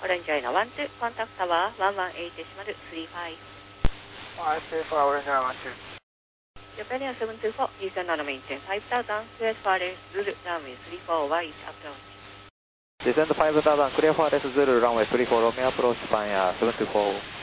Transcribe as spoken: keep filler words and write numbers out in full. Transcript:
Orange China one two, contact tower one one eight decimal three five. I three five, Orange China one two. Japan Air seven two four, Eastern Nano maintain five thousand, clear for less, Zulu, runway three four wide approach. Descend five thousand, clear for less, Zulu, runway three four, Romeo approach, Japan Air seven two four.